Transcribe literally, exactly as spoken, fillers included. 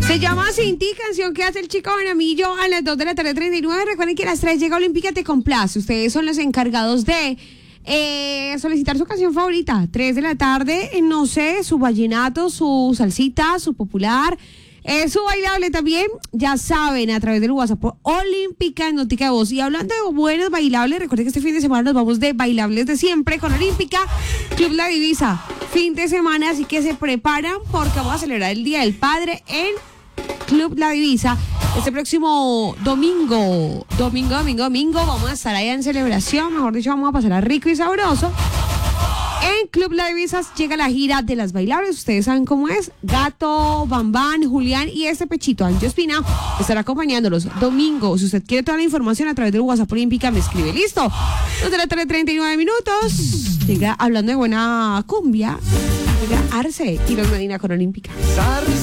Se llama Sin Ti, canción que hace el Chico Jaramillo a las dos de la tarde treinta y nueve. Recuerden que a las tres llega Olímpica Te Complace. Ustedes son los encargados de eh, solicitar su canción favorita. tres de la tarde, eh, no sé, su vallenato, su salsita, su popular, eh, su bailable también. Ya saben, a través del WhatsApp Olímpica en Notica de Voz. Y hablando de buenos bailables, recuerden que este fin de semana nos vamos de bailables de siempre con Olímpica, Club La Divisa. Fin de semana, así que se preparan porque vamos a celebrar el Día del Padre en Club La Divisa. Este próximo domingo, domingo, domingo, domingo, vamos a estar allá en celebración, mejor dicho, vamos a pasar a rico y sabroso. En Club La Divisa llega la gira de las bailables, ustedes saben cómo es, Gato, Bambán, Julián y este pechito, Anjo Espina, estará acompañándolos domingo. Si usted quiere toda la información a través del WhatsApp Olímpica, me escribe, listo. dos de la tarde, treinta y nueve minutos, llega hablando de buena cumbia, llega Arce y los Medina con Olímpica.